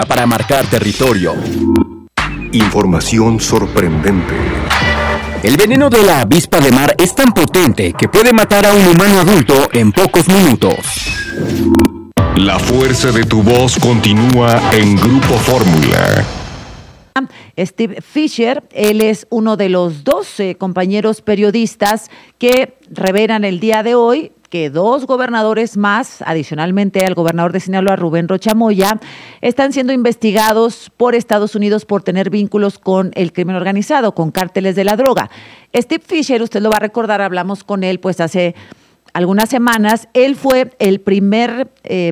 para marcar territorio. Información sorprendente. El veneno de la avispa de mar es tan potente que puede matar a un humano adulto en pocos minutos. La fuerza de tu voz continúa en Grupo Fórmula. Steve Fisher, él es uno de los 12 compañeros periodistas que revelan el día de hoy que 2 gobernadores más, adicionalmente al gobernador de Sinaloa, Rubén Rocha Moya, están siendo investigados por Estados Unidos por tener vínculos con el crimen organizado, con cárteles de la droga. Steve Fisher, usted lo va a recordar, hablamos con él pues hace algunas semanas. Él fue el primer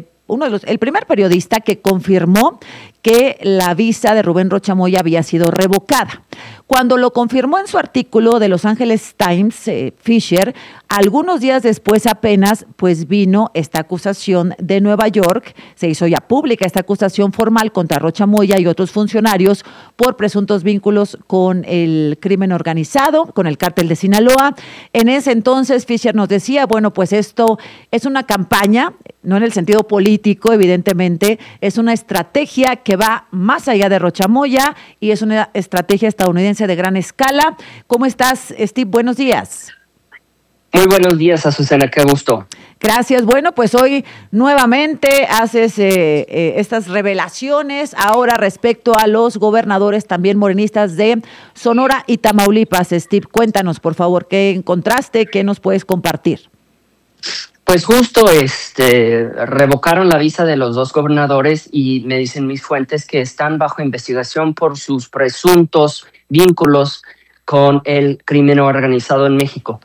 periodista que confirmó que la visa de Rubén Rocha Moya había sido revocada. Cuando lo confirmó en su artículo de Los Angeles Times, Fisher, algunos días después apenas, pues vino esta acusación de Nueva York, se hizo ya pública esta acusación formal contra Rocha Moya y otros funcionarios por presuntos vínculos con el crimen organizado, con el cártel de Sinaloa. En ese entonces Fisher nos decía, bueno, pues esto es una campaña, no en el sentido político, evidentemente, es una estrategia que va más allá de Rocha Moya y es una estrategia estadounidense de gran escala. ¿Cómo estás, Steve? Buenos días. Muy buenos días, Azucena, qué gusto. Gracias. Bueno, pues hoy nuevamente haces estas revelaciones ahora respecto a los gobernadores también morenistas de Sonora y Tamaulipas. Steve, cuéntanos, por favor, ¿qué encontraste? ¿Qué nos puedes compartir? Pues justo revocaron la visa de los 2 gobernadores y me dicen mis fuentes que están bajo investigación por sus presuntos vínculos con el crimen organizado en México.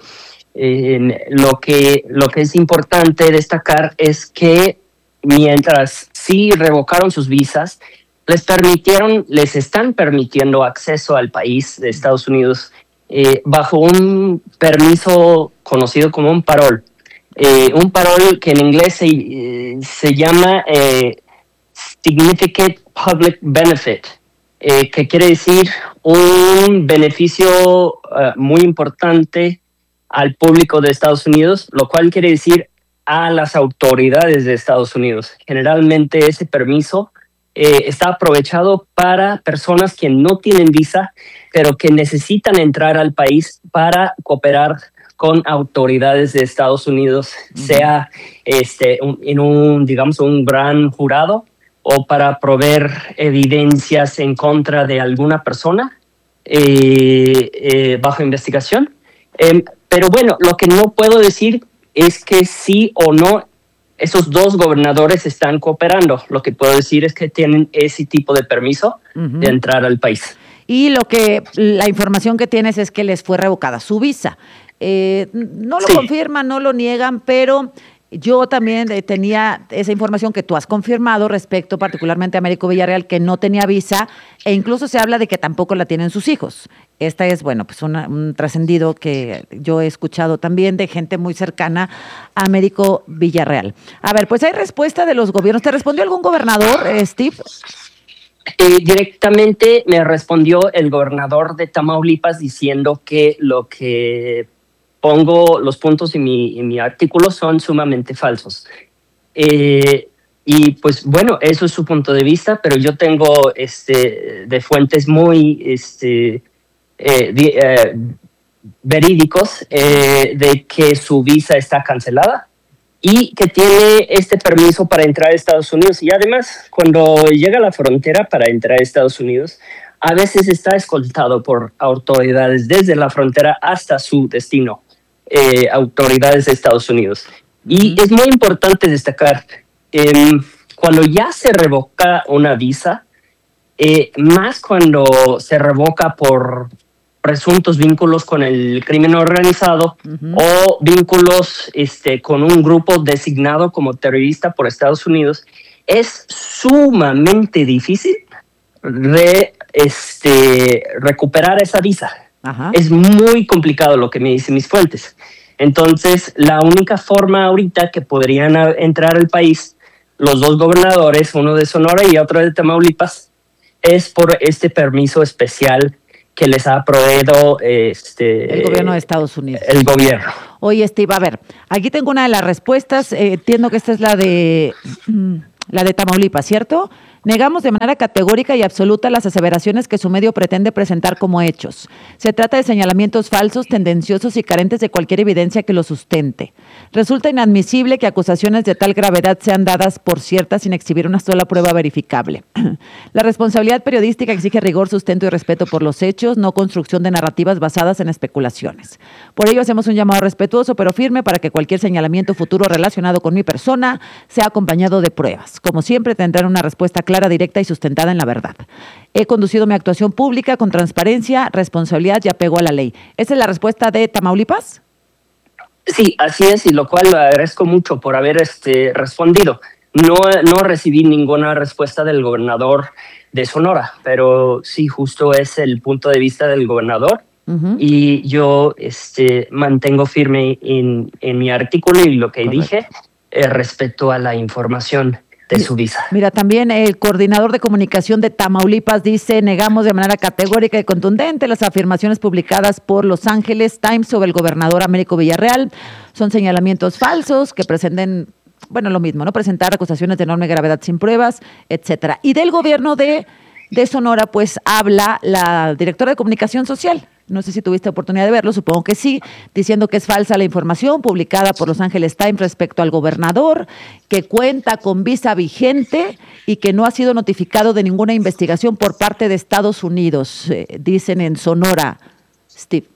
Lo que es importante destacar es que mientras sí revocaron sus visas, les están permitiendo acceso al país de Estados Unidos bajo un permiso conocido como un parol. Un parol que en inglés se llama Significant Public Benefit, que quiere decir un beneficio muy importante al público de Estados Unidos, lo cual quiere decir a las autoridades de Estados Unidos. Generalmente ese permiso está aprovechado para personas que no tienen visa, pero que necesitan entrar al país para cooperar con autoridades de Estados Unidos, sea en un gran jurado o para proveer evidencias en contra de alguna persona bajo investigación. Pero bueno, lo que no puedo decir es que sí o no esos 2 gobernadores están cooperando. Lo que puedo decir es que tienen ese tipo de permiso de entrar al país. Y la información que tienes es que les fue revocada su visa. No lo confirman, no lo niegan, pero yo también tenía esa información que tú has confirmado respecto particularmente a Américo Villarreal, que no tenía visa, e incluso se habla de que tampoco la tienen sus hijos. Esta es, bueno, pues un trascendido que yo he escuchado también de gente muy cercana a Américo Villarreal. A ver, pues hay respuesta de los gobiernos. ¿Te respondió algún gobernador, Steve? Directamente me respondió el gobernador de Tamaulipas diciendo que lo que pongo los puntos en mi artículo son sumamente falsos. Y pues bueno, eso es su punto de vista, pero yo tengo de fuentes muy verídicos de que su visa está cancelada y que tiene este permiso para entrar a Estados Unidos. Y además, cuando llega a la frontera para entrar a Estados Unidos, a veces está escoltado por autoridades desde la frontera hasta su destino, autoridades de Estados Unidos. Y es muy importante destacar, cuando ya se revoca una visa, más cuando se revoca por presuntos vínculos con el crimen organizado o vínculos con un grupo designado como terrorista por Estados Unidos, es sumamente difícil recuperar esa visa. Ajá. Es muy complicado lo que me dicen mis fuentes. Entonces, la única forma ahorita que podrían entrar al país los 2 gobernadores, uno de Sonora y otro de Tamaulipas, es por este permiso especial que les ha proveído el gobierno de Estados Unidos. El gobierno. Oye, Steve, a ver, aquí tengo una de las respuestas. Entiendo que esta es la de Tamaulipas, ¿cierto? Negamos de manera categórica y absoluta las aseveraciones que su medio pretende presentar como hechos. Se trata de señalamientos falsos, tendenciosos y carentes de cualquier evidencia que los sustente. Resulta inadmisible que acusaciones de tal gravedad sean dadas por ciertas sin exhibir una sola prueba verificable. La responsabilidad periodística exige rigor, sustento y respeto por los hechos, no construcción de narrativas basadas en especulaciones. Por ello hacemos un llamado respetuoso pero firme para que cualquier señalamiento futuro relacionado con mi persona sea acompañado de pruebas. Como siempre, tendrán una respuesta clara, directa y sustentada en la verdad. He conducido mi actuación pública con transparencia, responsabilidad y apego a la ley. ¿Esa es la respuesta de Tamaulipas? Sí, así es, y lo cual lo agradezco mucho por haber respondido. No recibí ninguna respuesta del gobernador de Sonora, pero sí, justo es el punto de vista del gobernador. Uh-huh. Y yo mantengo firme en mi artículo y lo que dije respecto a la información de su visa. Mira, también el coordinador de comunicación de Tamaulipas dice: negamos de manera categórica y contundente las afirmaciones publicadas por Los Angeles Times sobre el gobernador Américo Villarreal. Son señalamientos falsos que presenten, lo mismo, ¿no? Presentar acusaciones de enorme gravedad sin pruebas, etcétera. Y del gobierno de Sonora, pues habla la directora de comunicación social. No sé si tuviste oportunidad de verlo, supongo que sí, diciendo que es falsa la información publicada por Los Angeles Times respecto al gobernador, que cuenta con visa vigente y que no ha sido notificado de ninguna investigación por parte de Estados Unidos, dicen en Sonora. Steve.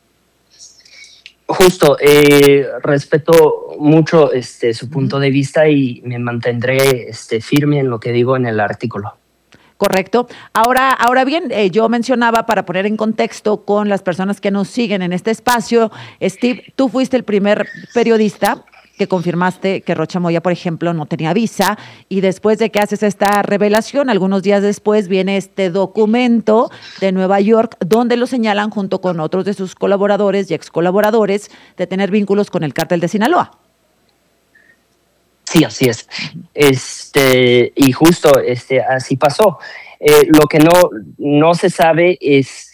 Justo, respeto mucho su punto de vista y me mantendré firme en lo que digo en el artículo. Correcto. Ahora bien, yo mencionaba, para poner en contexto con las personas que nos siguen en este espacio, Steve, tú fuiste el primer periodista que confirmaste que Rocha Moya, por ejemplo, no tenía visa, y después de que haces esta revelación, algunos días después viene este documento de Nueva York donde lo señalan junto con otros de sus colaboradores y ex colaboradores de tener vínculos con el cártel de Sinaloa. Sí, así es. Y justo así pasó. Lo que no se sabe es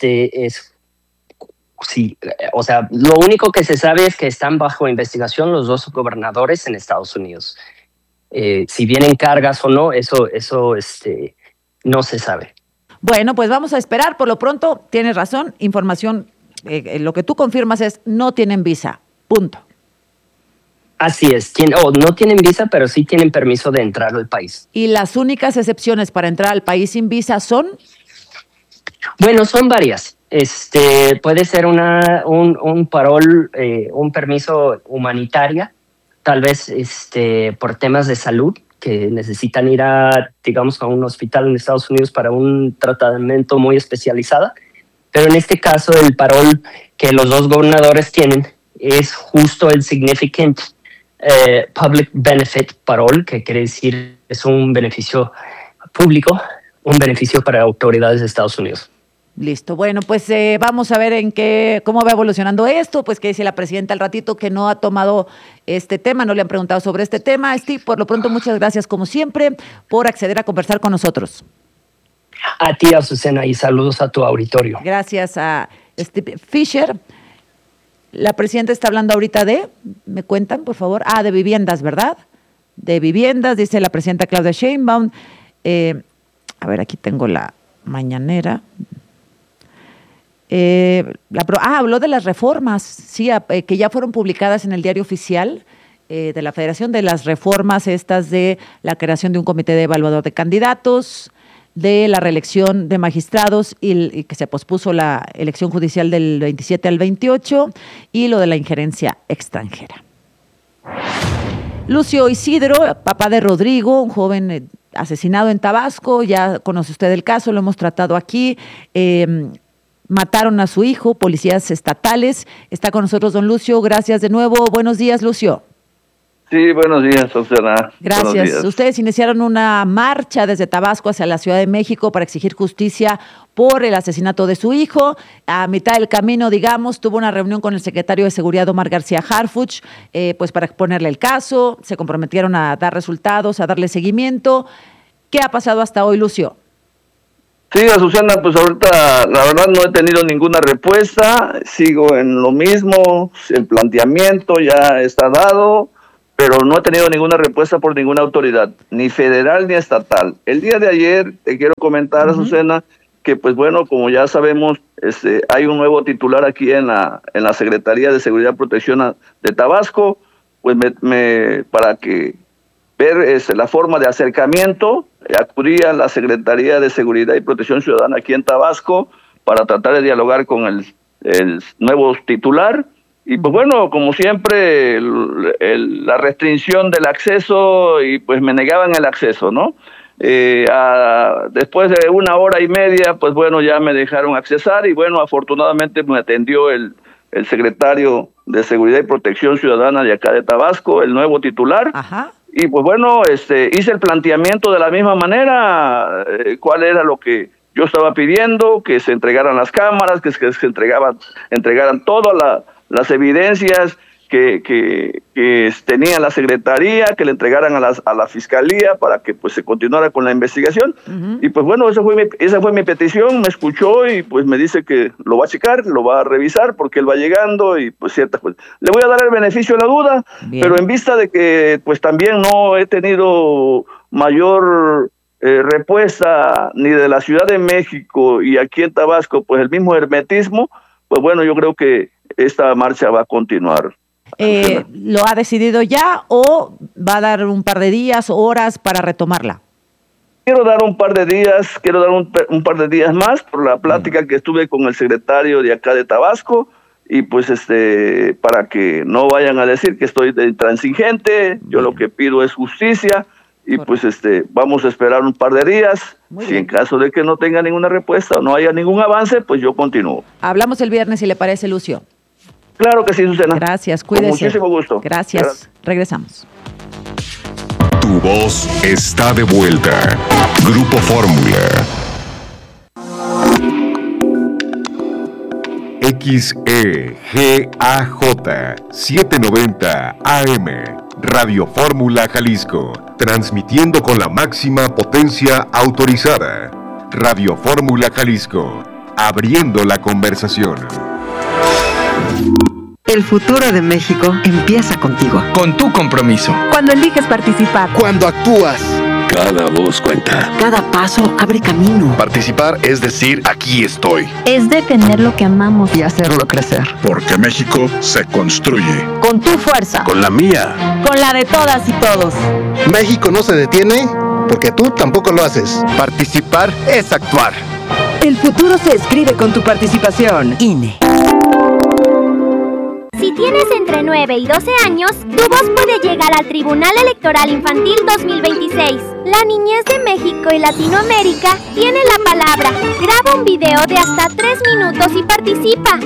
sí, o sea, lo único que se sabe es que están bajo investigación los dos gobernadores en Estados Unidos. Si vienen cargas o no, eso no se sabe. Bueno, pues vamos a esperar. Por lo pronto, tienes razón, información, lo que tú confirmas es no tienen visa, punto. Así es, no tienen visa, pero sí tienen permiso de entrar al país. ¿Y las únicas excepciones para entrar al país sin visa son? Bueno, son varias. Puede ser un parol, un permiso humanitaria, tal vez por temas de salud, que necesitan ir a un hospital en Estados Unidos para un tratamiento muy especializado. Pero en este caso, el parol que los dos gobernadores tienen es justo el significant public benefit parole, que quiere decir es un beneficio público, un beneficio para autoridades de Estados Unidos. Listo. Bueno, pues vamos a ver cómo va evolucionando esto. Pues que dice la presidenta al ratito que no ha tomado este tema, no le han preguntado sobre este tema. Steve, por lo pronto, muchas gracias como siempre por acceder a conversar con nosotros. A ti, Azucena, y saludos a tu auditorio. Gracias a Steve Fisher. La presidenta está hablando ahorita ¿me cuentan, por favor? De viviendas, ¿verdad? De viviendas, dice la presidenta Claudia Sheinbaum. A ver, aquí tengo la mañanera. Habló de las reformas, sí, que ya fueron publicadas en el Diario Oficial de la Federación, de las reformas estas de la creación de un comité de evaluador de candidatos, de la reelección de magistrados y que se pospuso la elección judicial del 27 al 28 y lo de la injerencia extranjera. Lucio Isidro, papá de Rodrigo, un joven asesinado en Tabasco, ya conoce usted el caso, lo hemos tratado aquí. Mataron a su hijo, policías estatales. Está con nosotros don Lucio, gracias de nuevo. Buenos días, Lucio. Sí, buenos días, Susana. Gracias. Ustedes iniciaron una marcha desde Tabasco hacia la Ciudad de México para exigir justicia por el asesinato de su hijo. A mitad del camino, tuvo una reunión con el secretario de Seguridad, Omar García Harfuch, pues para exponerle el caso. Se comprometieron a dar resultados, a darle seguimiento. ¿Qué ha pasado hasta hoy, Lucio? Sí, Susana, pues ahorita la verdad no he tenido ninguna respuesta. Sigo en lo mismo, el planteamiento ya está dado. pero no he tenido ninguna respuesta por ninguna autoridad, ni federal ni estatal. El día de ayer, te quiero comentar, Azucena, que pues bueno, como ya sabemos, hay un nuevo titular aquí en la Secretaría de Seguridad y Protección de Tabasco, pues para que ver la forma de acercamiento, acudí a la Secretaría de Seguridad y Protección Ciudadana aquí en Tabasco para tratar de dialogar con el nuevo titular. Y pues bueno, como siempre, la restricción del acceso, y pues me negaban el acceso, ¿no? Después de 1 hora y media, pues bueno, ya me dejaron accesar, y bueno, afortunadamente me atendió el secretario de Seguridad y Protección Ciudadana de acá de Tabasco, el nuevo titular. Ajá. Y pues bueno, hice el planteamiento de la misma manera, cuál era lo que yo estaba pidiendo, que se entregaran las cámaras, que se entregaran todas las evidencias que tenía la Secretaría, que le entregaran a la Fiscalía para que pues se continuara con la investigación. Y pues bueno, esa fue mi petición, me escuchó y pues me dice que lo va a checar, lo va a revisar porque él va llegando y pues ciertas cosas. Le voy a dar el beneficio de la duda, pero en vista de que pues también no he tenido mayor respuesta ni de la Ciudad de México y aquí en Tabasco, pues el mismo hermetismo, pues bueno, yo creo que esta marcha va a continuar. ¿Lo ha decidido ya o va a dar un par de días, horas para retomarla? Quiero dar un par de días más por la plática que estuve con el secretario de acá de Tabasco, y pues para que no vayan a decir que estoy de intransigente. Yo lo que pido es justicia, y pues vamos a esperar un par de días. Si en caso de que no tenga ninguna respuesta o no haya ningún avance, pues yo continúo. Hablamos el viernes, si le parece, Lucio. Claro que sí, Susana. Gracias, cuídese. Con muchísimo gusto. Gracias. Regresamos. Tu voz está de vuelta. Grupo Fórmula. XEGAJ 790 AM. Radio Fórmula Jalisco. Transmitiendo con la máxima potencia autorizada. Radio Fórmula Jalisco. Abriendo la conversación. El futuro de México empieza contigo. Con tu compromiso. Cuando eliges participar. Cuando actúas. Cada voz cuenta. Cada paso abre camino. Participar es decir, aquí estoy. Es defender lo que amamos y hacerlo crecer. Porque México se construye. Con tu fuerza. Con la mía. Con la de todas y todos. México no se detiene porque tú tampoco lo haces. Participar es actuar. El futuro se escribe con tu participación. INE. Si tienes entre 9 y 12 años, tu voz puede llegar al Tribunal Electoral Infantil 2026. La niñez de México y Latinoamérica tiene la palabra. Graba un video de hasta 3 minutos y participa.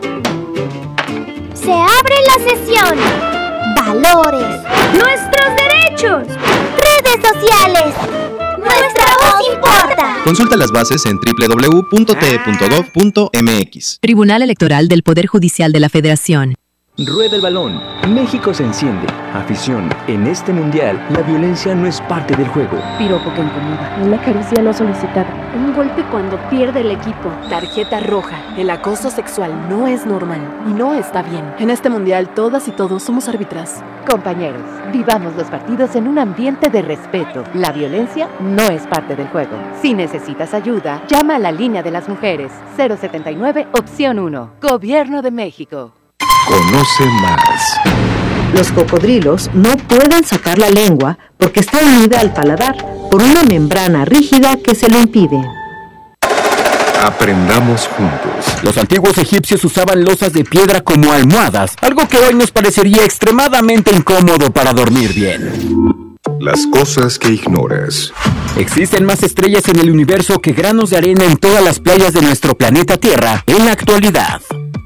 Se abre la sesión. Valores. Nuestros derechos. Redes sociales. Nuestra voz importa. Consulta las bases en www.te.gov.mx. Tribunal Electoral del Poder Judicial de la Federación. Rueda el balón. México se enciende. Afición. En este mundial, la violencia no es parte del juego. Piropo que incomoda. Una caricia no solicitada. Un golpe cuando pierde el equipo. Tarjeta roja. El acoso sexual no es normal y no está bien. En este mundial, todas y todos somos árbitras. Compañeros, vivamos los partidos en un ambiente de respeto. La violencia no es parte del juego. Si necesitas ayuda, llama a la línea de las mujeres. 079, opción 1. Gobierno de México. Conoce más. Los cocodrilos no pueden sacar la lengua porque está unida al paladar por una membrana rígida que se lo impide. Aprendamos juntos. Los antiguos egipcios usaban losas de piedra como almohadas, algo que hoy nos parecería extremadamente incómodo para dormir bien. Las cosas que ignoras. Existen más estrellas en el universo que granos de arena en todas las playas de nuestro planeta Tierra en la actualidad.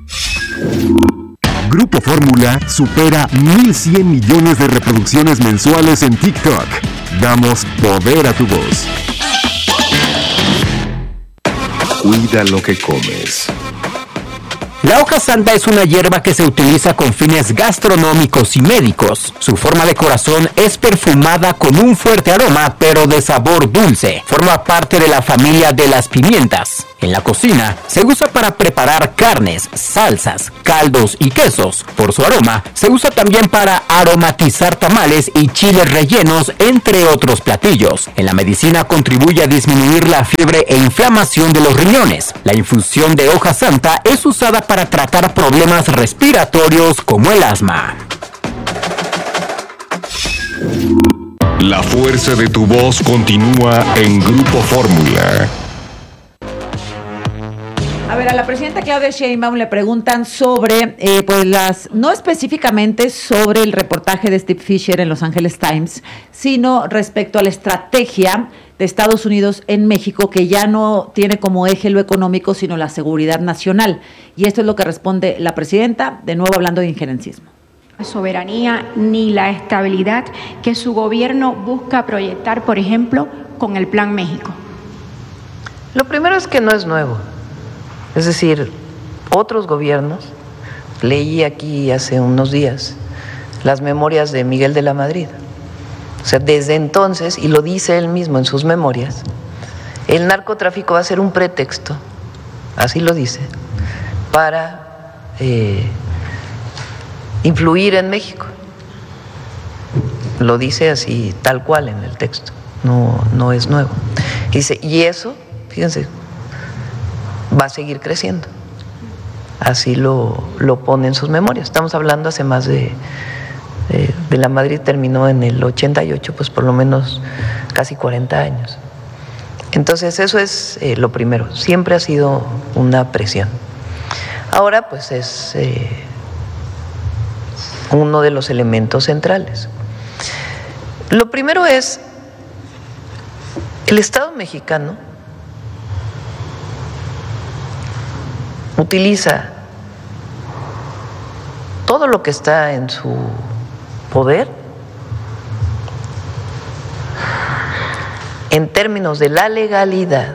Grupo Fórmula supera 1,100 millones de reproducciones mensuales en TikTok. Damos poder a tu voz. Cuida lo que comes. La hoja santa es una hierba que se utiliza con fines gastronómicos y médicos. Su forma de corazón es perfumada con un fuerte aroma, pero de sabor dulce. Forma parte de la familia de las pimientas. En la cocina se usa para preparar carnes, salsas, caldos y quesos. Por su aroma, se usa también para aromatizar tamales y chiles rellenos, entre otros platillos. En la medicina contribuye a disminuir la fiebre e inflamación de los riñones. La infusión de hoja santa es usada para tratar problemas respiratorios como el asma. La fuerza de tu voz continúa en Grupo Fórmula. A ver, a la presidenta Claudia Sheinbaum le preguntan sobre, no específicamente sobre el reportaje de Steve Fisher en Los Angeles Times, sino respecto a la estrategia de Estados Unidos en México, que ya no tiene como eje lo económico, sino la seguridad nacional. Y esto es lo que responde la presidenta, de nuevo hablando de injerencismo. Soberanía ni la estabilidad que su gobierno busca proyectar, por ejemplo, con el Plan México. Lo primero es que no es nuevo. Es decir, otros gobiernos, leí aquí hace unos días las memorias de Miguel de la Madrid. O sea, desde entonces, y lo dice él mismo en sus memorias, el narcotráfico va a ser un pretexto, así lo dice, para influir en México. Lo dice así, tal cual en el texto, no es nuevo. Dice, y eso, fíjense, va a seguir creciendo. Así lo pone en sus memorias. Estamos hablando hace más de la Madrid terminó en el 88, pues por lo menos casi 40 años. Entonces eso es lo primero. Siempre ha sido una presión. Ahora pues es uno de los elementos centrales. Lo primero es el Estado mexicano utiliza todo lo que está en su poder en términos de la legalidad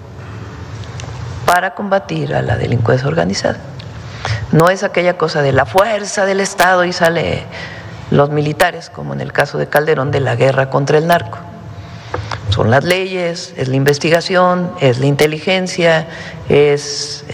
para combatir a la delincuencia organizada. No es aquella cosa de la fuerza del Estado y sale los militares, como en el caso de Calderón, de la guerra contra el narco. Son las leyes, es la investigación, es la inteligencia, es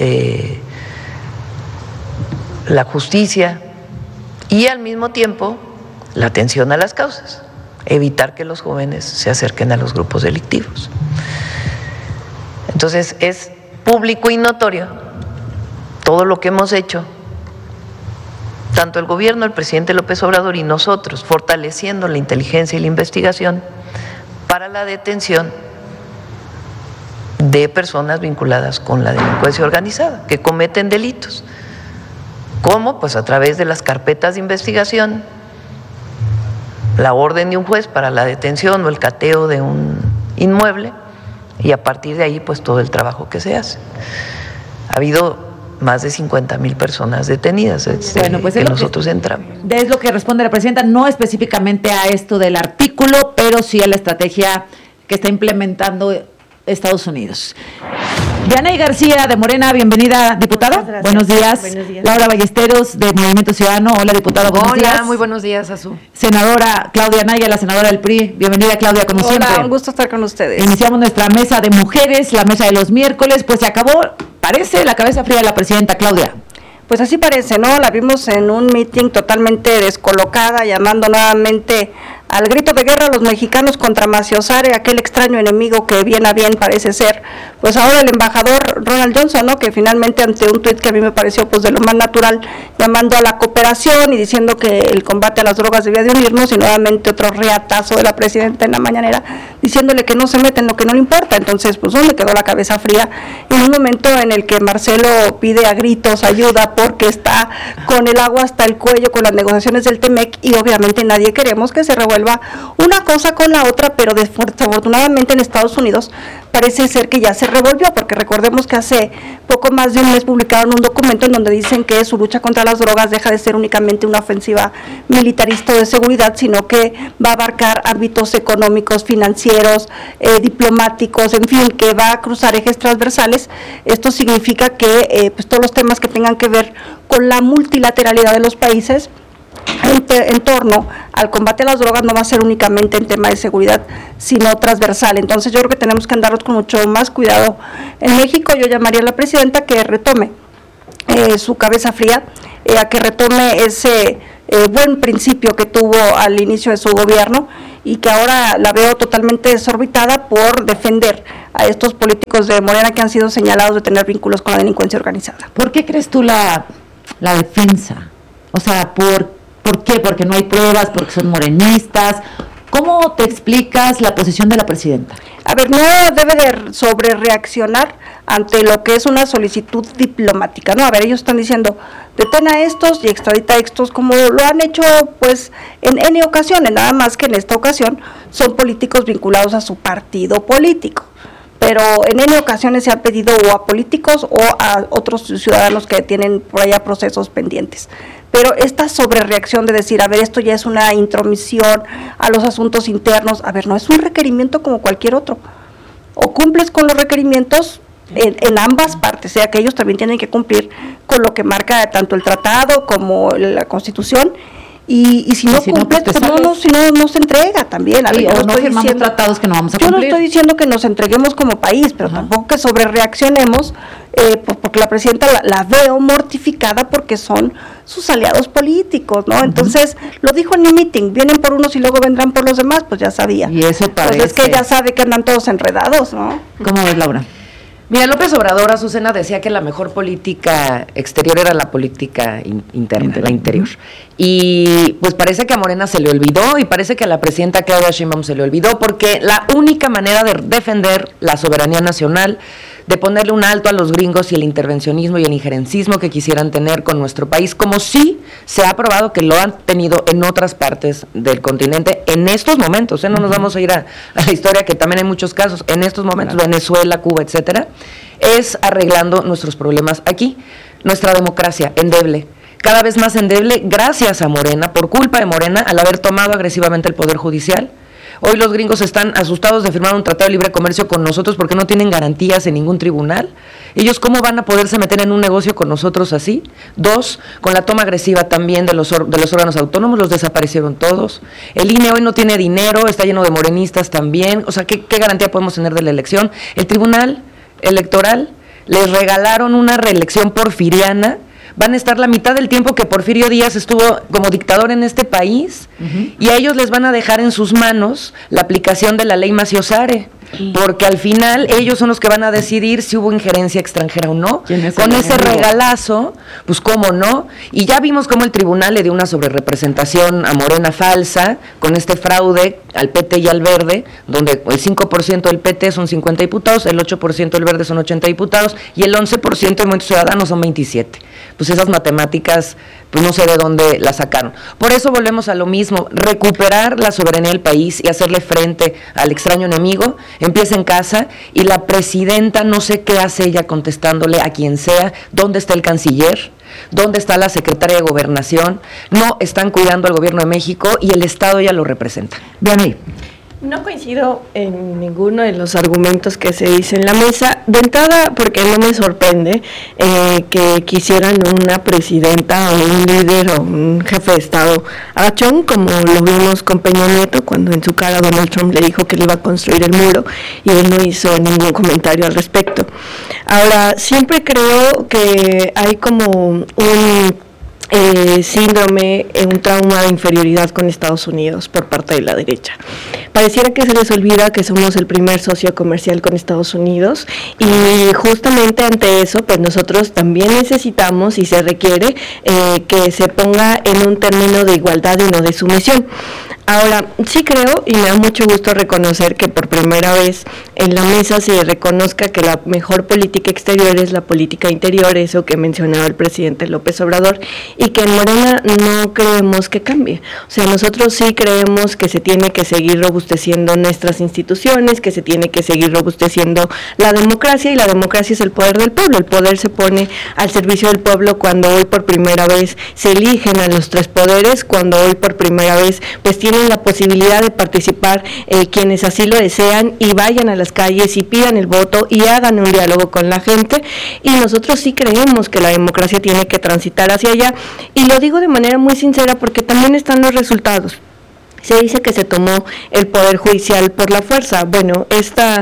la justicia y al mismo tiempo la atención a las causas, evitar que los jóvenes se acerquen a los grupos delictivos. Entonces es público y notorio todo lo que hemos hecho, tanto el gobierno, el presidente López Obrador y nosotros, fortaleciendo la inteligencia y la investigación para la detención de personas vinculadas con la delincuencia organizada, que cometen delitos. ¿Cómo? Pues a través de las carpetas de investigación, la orden de un juez para la detención o el cateo de un inmueble, y a partir de ahí pues todo el trabajo que se hace. Ha habido más de 50,000 personas detenidas bueno, pues que nosotros entramos. Es lo que responde la presidenta, no específicamente a esto del artículo, pero sí a la estrategia que está implementando Estados Unidos. Yaney García de Morena, bienvenida, diputada. Buenos días. Buenos días. Laura Ballesteros de Movimiento Ciudadano, hola diputada, buenos días. Hola, muy buenos días, Azú. Senadora Claudia Anaya, la senadora del PRI, bienvenida Claudia, como siempre. Hola, un gusto estar con ustedes. Iniciamos nuestra mesa de mujeres, la mesa de los miércoles, pues se acabó, parece, la cabeza fría de la presidenta Claudia. Pues así parece, ¿no? La vimos en un meeting totalmente descolocada, llamando nuevamente al grito de guerra a los mexicanos contra Maciosare, aquel extraño enemigo que bien a bien parece ser, pues ahora el embajador Ronald Johnson, ¿no? Que finalmente ante un tuit que a mí me pareció pues de lo más natural, llamando a la cooperación y diciendo que el combate a las drogas debía de unirnos, y nuevamente otro reatazo de la presidenta en la mañanera, diciéndole que no se mete en lo que no le importa. Entonces, pues ¿dónde quedó la cabeza fría? En un momento en el que Marcelo pide a gritos ayuda porque está con el agua hasta el cuello con las negociaciones del TEMEC, y obviamente nadie queremos que se revuelva una cosa con la otra, pero desafortunadamente en Estados Unidos parece ser que ya se revolvió, porque recordemos que hace poco más de un mes publicaron un documento en donde dicen que su lucha contra las drogas deja de ser únicamente una ofensiva militarista o de seguridad, sino que va a abarcar ámbitos económicos, financieros, diplomáticos, en fin, que va a cruzar ejes transversales. Esto significa que pues todos los temas que tengan que ver con la multilateralidad de los países en torno al combate a las drogas no va a ser únicamente en tema de seguridad, sino transversal. Entonces yo creo que tenemos que andarnos con mucho más cuidado. En México yo llamaría a la presidenta que retome su cabeza fría, a que retome ese buen principio que tuvo al inicio de su gobierno y que ahora la veo totalmente desorbitada por defender a estos políticos de Morena que han sido señalados de tener vínculos con la delincuencia organizada. ¿Por qué crees tú la defensa? O sea, ¿por qué? ¿Porque no hay pruebas? ¿Porque son morenistas? ¿Cómo te explicas la posición de la presidenta? A ver, no debe de sobrereaccionar ante lo que es una solicitud diplomática, ¿no? A ver, ellos están diciendo, detén a estos y extradita a estos, como lo han hecho, pues, en N ocasiones, nada más que en esta ocasión son políticos vinculados a su partido político. Pero en N ocasiones se ha pedido o a políticos o a otros ciudadanos que tienen por allá procesos pendientes. Pero esta sobrereacción de decir, a ver, esto ya es una intromisión a los asuntos internos, a ver, no, es un requerimiento como cualquier otro. O cumples con los requerimientos en ambas partes, o sea, que ellos también tienen que cumplir con lo que marca tanto el tratado como la Constitución. Y si no cumple, pues no se entrega también. A ver, o no firmamos tratados que no vamos a cumplir. Yo no estoy diciendo que nos entreguemos como país, pero tampoco que sobrereaccionemos, porque la presidenta la veo mortificada porque son sus aliados políticos, ¿no? Entonces, lo dijo en mi meeting, vienen por unos y luego vendrán por los demás, pues ya sabía. Y eso parece. Pues es que ya sabe que andan todos enredados, ¿no? ¿Cómo ves, Laura? Mira, López Obrador, Azucena, decía que la mejor política exterior era la política interna, la interior. Y pues parece que a Morena se le olvidó y parece que a la presidenta Claudia Sheinbaum se le olvidó, porque la única manera de defender la soberanía nacional, de ponerle un alto a los gringos y el intervencionismo y el injerencismo que quisieran tener con nuestro país, como sí se ha probado que lo han tenido en otras partes del continente en estos momentos, no nos vamos a ir a la historia, que también hay muchos casos, en estos momentos, Venezuela, Cuba, etcétera, es arreglando nuestros problemas aquí. Nuestra democracia endeble, cada vez más endeble, gracias a Morena, por culpa de Morena, al haber tomado agresivamente el Poder Judicial. Hoy los gringos están asustados de firmar un tratado de libre comercio con nosotros porque no tienen garantías en ningún tribunal. Ellos, ¿cómo van a poderse meter en un negocio con nosotros así? 2, con la toma agresiva también de los órganos autónomos, los desaparecieron todos. El INE hoy no tiene dinero, está lleno de morenistas también. O sea, ¿qué garantía podemos tener de la elección? El Tribunal Electoral les regalaron una reelección porfiriana. Van a estar la mitad del tiempo que Porfirio Díaz estuvo como dictador en este país, y a ellos les van a dejar en sus manos la aplicación de la ley Maciosare, porque al final ellos son los que van a decidir si hubo injerencia extranjera o no. Con ese regalazo, pues cómo no. Y ya vimos cómo el tribunal le dio una sobrerepresentación a Morena falsa, con este fraude al PT y al Verde, donde el 5% del PT son 50 diputados, el 8% del Verde son 80 diputados, y el 11% del Movimiento Ciudadano son 27. Pues esas matemáticas, pues no sé de dónde las sacaron. Por eso volvemos a lo mismo, recuperar la soberanía del país y hacerle frente al extraño enemigo, empieza en casa, y la presidenta, no sé qué hace ella contestándole a quien sea, ¿dónde está el canciller? ¿Dónde está la secretaria de Gobernación? No están cuidando al gobierno de México y el Estado ya lo representa. Bien. No coincido en ninguno de los argumentos que se dice en la mesa. De entrada, porque no me sorprende que quisieran una presidenta o un líder o un jefe de Estado agachón, como lo vimos con Peña Nieto, cuando en su cara Donald Trump le dijo que le iba a construir el muro y él no hizo ningún comentario al respecto. Ahora, siempre creo que hay como un síndrome, un trauma de inferioridad con Estados Unidos por parte de la derecha. Pareciera que se les olvida que somos el primer socio comercial con Estados Unidos, y justamente ante eso, pues nosotros también necesitamos y se requiere que se ponga en un término de igualdad y no de sumisión. Ahora, sí creo, y me da mucho gusto reconocer que por primera vez en la mesa se reconozca que la mejor política exterior es la política interior, eso que mencionaba el presidente López Obrador, y que en Morena no creemos que cambie. O sea, nosotros sí creemos que se tiene que seguir robusteciendo nuestras instituciones, que se tiene que seguir robusteciendo la democracia, y la democracia es el poder del pueblo. El poder se pone al servicio del pueblo cuando hoy por primera vez se eligen a los tres poderes, cuando hoy por primera vez pues tienen la posibilidad de participar quienes así lo desean y vayan a las las calles y pidan el voto y hagan un diálogo con la gente, y nosotros sí creemos que la democracia tiene que transitar hacia allá, y lo digo de manera muy sincera porque también están los resultados. Se dice que se tomó el Poder Judicial por la fuerza. Bueno, esta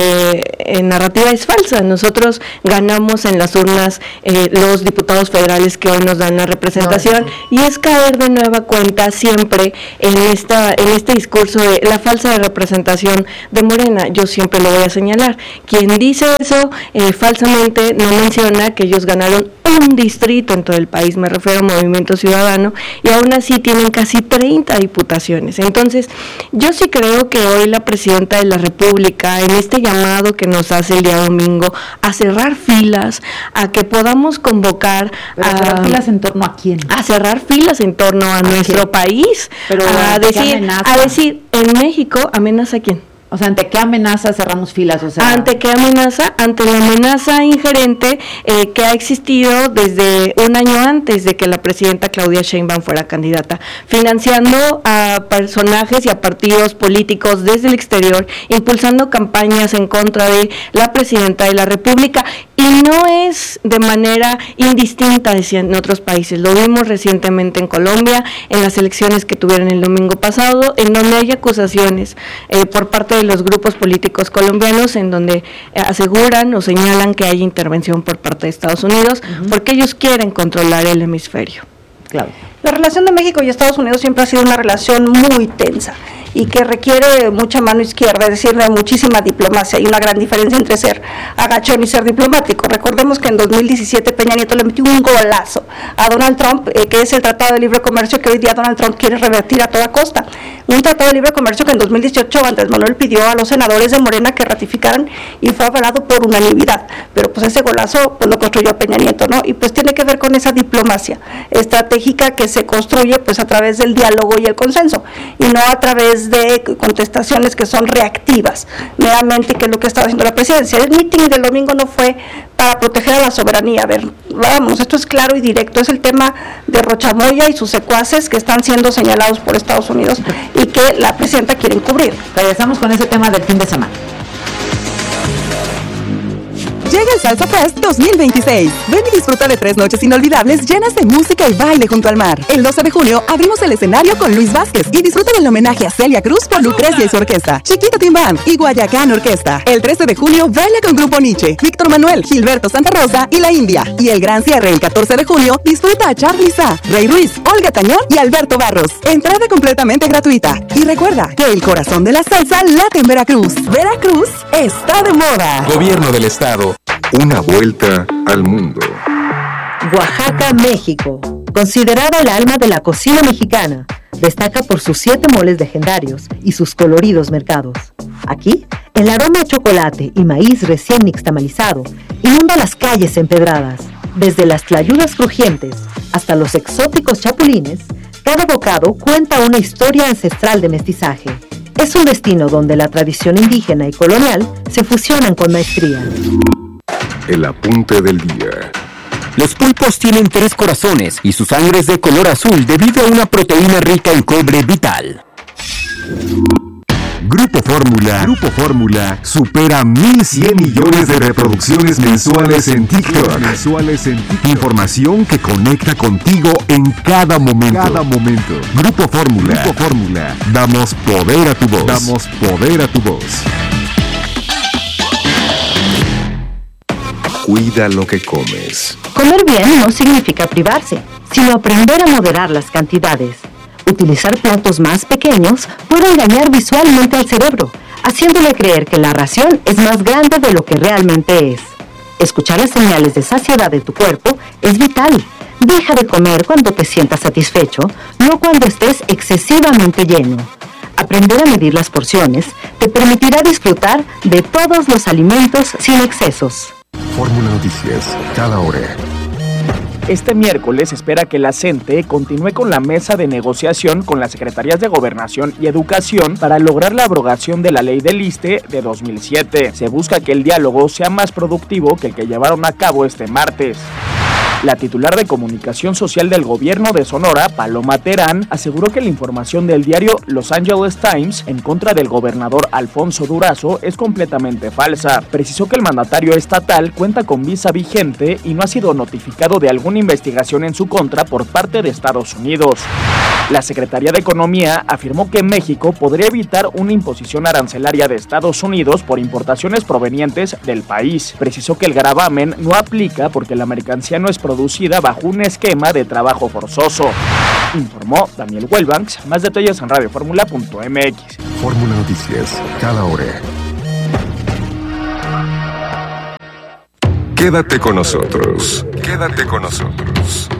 narrativa es falsa. Nosotros ganamos en las urnas los diputados federales que hoy nos dan la representación, y es caer de nueva cuenta siempre en este discurso de la falsa representación de Morena. Yo siempre lo voy a señalar. Quien dice eso falsamente no menciona que ellos ganaron un distrito en todo el país, me refiero a Movimiento Ciudadano, y aún así tienen casi 30 diputaciones. Entonces, yo sí creo que hoy la Presidenta de la República, en este llamado que nos hace el día domingo, a cerrar filas, a que podamos convocar a cerrar filas en torno a quién, a cerrar filas en torno a nuestro país, pero a decir, en México, ¿amenaza a quién? O sea, ¿ante qué amenaza cerramos filas? O sea, ¿ante qué amenaza? Ante la amenaza ingerente que ha existido desde un año antes de que la presidenta Claudia Sheinbaum fuera candidata, financiando a personajes y a partidos políticos desde el exterior, impulsando campañas en contra de la presidenta de la República, y no es de manera indistinta, decían en otros países. Lo vimos recientemente en Colombia, en las elecciones que tuvieron el domingo pasado, en donde hay acusaciones por parte de los grupos políticos colombianos, en donde aseguran o señalan que hay intervención por parte de Estados Unidos, porque ellos quieren controlar el hemisferio. Claro. La relación de México y Estados Unidos siempre ha sido una relación muy tensa y que requiere mucha mano izquierda, es decir, de muchísima diplomacia. Hay una gran diferencia entre ser agachón y ser diplomático. Recordemos que en 2017 Peña Nieto le metió un golazo a Donald Trump, que es el Tratado de Libre Comercio que hoy día Donald Trump quiere revertir a toda costa. Un Tratado de Libre Comercio que en 2018 Andrés Manuel pidió a los senadores de Morena que ratificaran y fue avalado por unanimidad. Pero pues ese golazo pues lo construyó Peña Nieto, ¿no? Y pues tiene que ver con esa diplomacia estratégica que se construye pues a través del diálogo y el consenso, y no a través de contestaciones que son reactivas, meramente, que es lo que está haciendo la presidencia. El meeting del domingo no fue para proteger a la soberanía. A ver, vamos, esto es claro y directo, es el tema de Rochamoya y sus secuaces que están siendo señalados por Estados Unidos y que la presidenta quiere encubrir. Regresamos con ese tema del fin de semana. Llega el Salsa Fest 2026. Ven y disfruta de 3 noches inolvidables llenas de música y baile junto al mar. El 12 de junio abrimos el escenario con Luis Vázquez y disfruta del homenaje a Celia Cruz por Lucrecia y su orquesta, Chiquita Team Band y Guayacán Orquesta. El 13 de junio baila con Grupo Nietzsche, Víctor Manuel, Gilberto Santa Rosa y La India. Y el gran cierre el 14 de junio disfruta a Charly Sa, Rey Ruiz, Olga Tañón y Alberto Barros. Entrada completamente gratuita. Y recuerda que el corazón de la salsa late en Veracruz. Veracruz está de moda. Gobierno del Estado. Una vuelta al mundo. Oaxaca, México. Considerada el alma de la cocina mexicana, destaca por sus 7 moles legendarios y sus coloridos mercados. Aquí, el aroma a chocolate y maíz recién nixtamalizado inunda las calles empedradas. Desde las tlayudas crujientes hasta los exóticos chapulines, cada bocado cuenta una historia ancestral de mestizaje. Es un destino donde la tradición indígena y colonial se fusionan con maestría. El apunte del día. Los pulpos tienen 3 corazones y su sangre es de color azul debido a una proteína rica en cobre vital. Grupo Fórmula supera 1,100 millones de reproducciones mensuales en TikTok. Información que conecta contigo en cada momento. Grupo Fórmula. Damos poder a tu voz. Cuida lo que comes. Comer bien no significa privarse, sino aprender a moderar las cantidades. Utilizar platos más pequeños puede engañar visualmente al cerebro, haciéndole creer que la ración es más grande de lo que realmente es. Escuchar las señales de saciedad de tu cuerpo es vital. Deja de comer cuando te sientas satisfecho, no cuando estés excesivamente lleno. Aprender a medir las porciones te permitirá disfrutar de todos los alimentos sin excesos. Fórmula Noticias, cada hora. Este miércoles se espera que la CENTE continúe con la mesa de negociación con las Secretarías de Gobernación y Educación para lograr la abrogación de la ley del ISSSTE de 2007. Se busca que el diálogo sea más productivo que el que llevaron a cabo este martes. La titular de Comunicación Social del Gobierno de Sonora, Paloma Terán, aseguró que la información del diario Los Angeles Times en contra del gobernador Alfonso Durazo es completamente falsa. Precisó que el mandatario estatal cuenta con visa vigente y no ha sido notificado de alguna investigación en su contra por parte de Estados Unidos. La Secretaría de Economía afirmó que México podría evitar una imposición arancelaria de Estados Unidos por importaciones provenientes del país. Precisó que el gravamen no aplica porque la mercancía no es producida bajo un esquema de trabajo forzoso. Informó Daniel Wellbanks. Más detalles en radioformula.mx. Fórmula Noticias, cada hora. Quédate con nosotros. Quédate con nosotros.